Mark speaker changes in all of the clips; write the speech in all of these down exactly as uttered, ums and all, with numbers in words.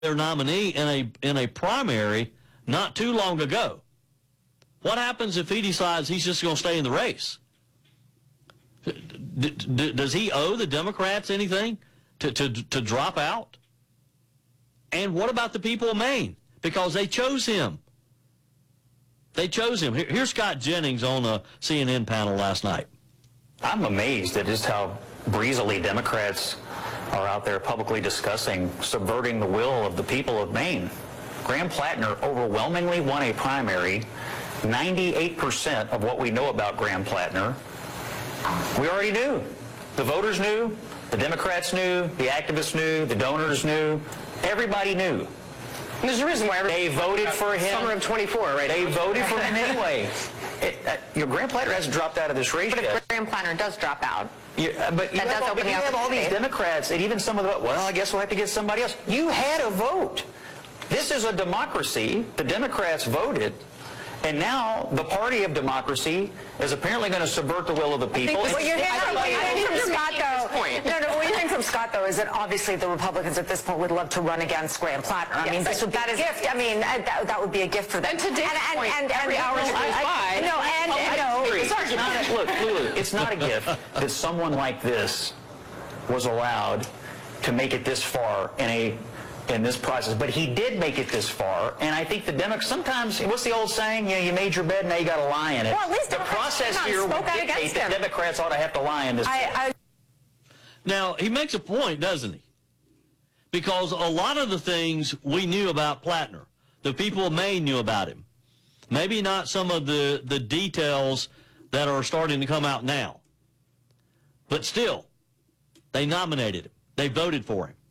Speaker 1: their nominee in a in a primary not too long ago. What happens if he decides he's just going to stay in the race? D d does he owe the Democrats anything to, to, to drop out? And what about the people of Maine? Because they chose him. They chose him. Here, here's Scott Jennings on a C N N panel last night.
Speaker 2: I'm amazed at just how breezily Democrats are out there publicly discussing subverting the will of the people of Maine. Graham Plattner overwhelmingly won a primary. ninety-eight percent of what we know about Graham Plattner, we already knew. The voters knew, the Democrats knew, the activists knew, the donors knew, everybody knew.
Speaker 3: And there's a reason why
Speaker 2: they voted for him.
Speaker 3: Summer of twenty-four, right?
Speaker 2: They voted for him anyway. It, uh, you know, Graham Plattner hasn't dropped out of this race
Speaker 4: but
Speaker 2: yet.
Speaker 4: But if Graham Plattner does drop out,
Speaker 2: you, uh, but you
Speaker 4: that
Speaker 2: have,
Speaker 4: does
Speaker 2: all,
Speaker 4: open
Speaker 2: but you have all these Democrats and even some of the, well, I guess we'll have to get somebody else. You had a vote. This is a democracy. The Democrats voted. And now the party of democracy is apparently going to subvert the will of the people.
Speaker 5: What you're hearing from Scott, though, no, no, what you're hearing from Scott, though, is that obviously the Republicans at this point would love to run against Graham Plattner. I
Speaker 4: yes,
Speaker 5: mean, this would be a gift. I mean, uh, that, that would be a gift for them.
Speaker 3: And to Dave's
Speaker 5: and,
Speaker 3: point,
Speaker 5: and, and,
Speaker 3: every
Speaker 5: and,
Speaker 3: hour
Speaker 5: and,
Speaker 3: that goes by,
Speaker 5: no, and, and no,
Speaker 2: it's not a, look, Lulu, it's not a gift that someone like this was allowed to make it this far in a in this process, but he did make it this far, and I think the Democrats, sometimes, what's the old saying, you know, you made your bed, now you got to lie in it.
Speaker 5: Well, at least
Speaker 2: the process here would dictate that Democrats ought to have to lie in this.
Speaker 5: I, I,
Speaker 1: now, he makes a point, doesn't he? Because a lot of the things we knew about Plattner, the people of Maine knew about him. Maybe not some of the, the details that are starting to come out now. But still, they nominated him. They voted for him.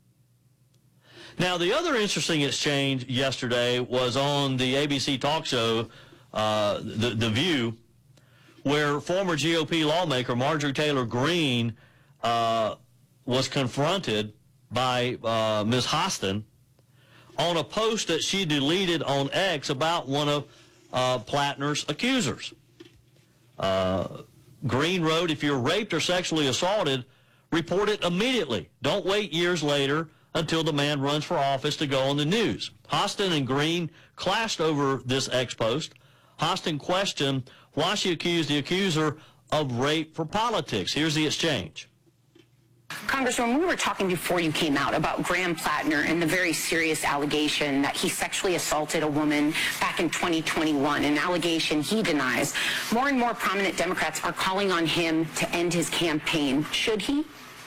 Speaker 1: Now, the other interesting exchange yesterday was on the A B C talk show, uh, the, the View, where former G O P lawmaker Marjorie Taylor Greene uh, was confronted by uh, Miz Hostin on a post that she deleted on X about one of uh, Plattner's accusers. Uh, Greene wrote, if you're raped or sexually assaulted, report it immediately. Don't wait years later until the man runs for office to go on the news. Hostin and Greene clashed over this X post. Hostin questioned why she accused the accuser of rape for politics. Here's the exchange.
Speaker 6: Congresswoman, we were talking before you came out about Graham Plattner and the very serious allegation that he sexually assaulted a woman back in twenty twenty-one, an allegation he denies. More and more prominent Democrats are calling on him to end his campaign. Should he?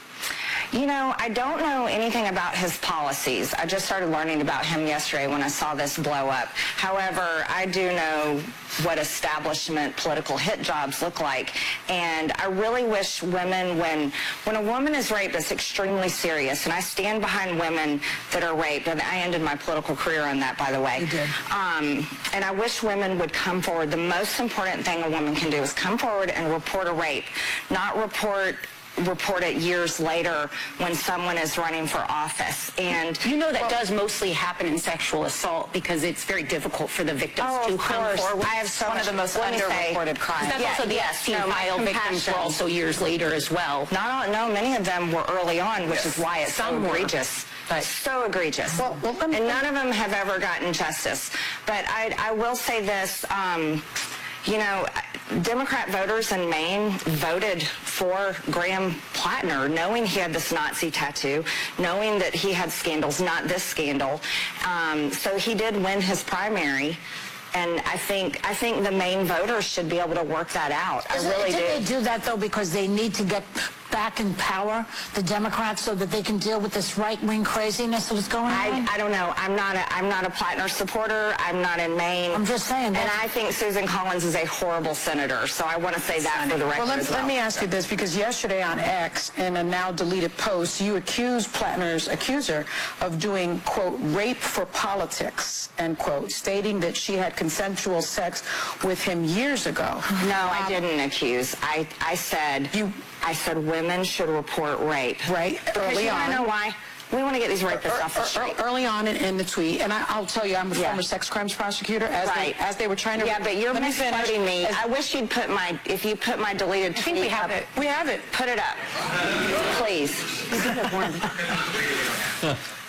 Speaker 5: You know, I don't know anything about his policies. I just started learning about him yesterday when I saw this blow up. However, I do know what establishment political hit jobs look like. And I really wish women, when when a woman is raped, it's extremely serious. And I stand behind women that are raped. And I ended my political career on that, by the way.
Speaker 3: You did.
Speaker 5: Um, and I wish women would come forward. The most important thing a woman can do is come forward and report a rape, not report report it years later when someone is running for office. And
Speaker 6: you know that
Speaker 5: well,
Speaker 6: does mostly happen in sexual assault because it's very difficult for the victims
Speaker 5: oh,
Speaker 6: to
Speaker 5: of
Speaker 6: come
Speaker 5: course.
Speaker 6: forward.
Speaker 5: I have so
Speaker 6: one
Speaker 5: much,
Speaker 6: of the most
Speaker 5: underreported crimes.
Speaker 6: That's
Speaker 5: yeah,
Speaker 6: also the
Speaker 5: yes,
Speaker 6: Epstein
Speaker 5: no,
Speaker 6: file victims were also years later as well.
Speaker 5: Not all, no, many of them were early on, which
Speaker 6: yes.
Speaker 5: is why it's
Speaker 6: Some
Speaker 5: so egregious.
Speaker 6: But
Speaker 5: so egregious.
Speaker 3: Well, well,
Speaker 5: and none of them have ever gotten justice. But I, I will say this, um, you know, Democrat voters in Maine voted for Graham Plattner, knowing he had this Nazi tattoo, knowing that he had scandals, not this scandal. Um, so he did win his primary. And I think I think the Maine voters should be able to work that out. I
Speaker 7: Is
Speaker 5: really
Speaker 7: it,
Speaker 5: do.
Speaker 7: Did they do that, though, because they need to get back in power, the Democrats, so that they can deal with this right-wing craziness that was going
Speaker 5: I,
Speaker 7: on?
Speaker 5: I don't know. I'm not a I'm not a Plattner supporter. I'm not in Maine.
Speaker 7: I'm just saying.
Speaker 5: And I think Susan Collins is a horrible senator. So I want to say that for the record
Speaker 3: Well, let,
Speaker 5: as well.
Speaker 3: let me ask you this, because yesterday on X, in a now deleted post, you accused Plattner's accuser of doing, quote, rape for politics, end quote, stating that she had consensual sex with him years ago.
Speaker 5: No, I didn't accuse. I, I said
Speaker 3: You-
Speaker 5: I said women should report rape.
Speaker 3: Right,
Speaker 5: Because
Speaker 3: early
Speaker 5: you
Speaker 3: on.
Speaker 5: wanna know why? We want to get these rapists off the
Speaker 3: Er- er-
Speaker 5: street.
Speaker 3: Early on in, in the tweet, and I, I'll tell you, I'm a
Speaker 5: Yeah.
Speaker 3: former sex crimes prosecutor, as,
Speaker 5: Right.
Speaker 3: they, as they were trying to...
Speaker 5: Yeah, but you're
Speaker 3: Let me finish.
Speaker 5: misquoting me.
Speaker 3: As-
Speaker 5: I wish you'd put my, if you put my deleted tweet
Speaker 3: I think we have
Speaker 5: up,
Speaker 3: it. We have it.
Speaker 5: Put it up. Please.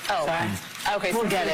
Speaker 4: Oh,
Speaker 3: Sorry.
Speaker 4: okay. So
Speaker 3: We'll get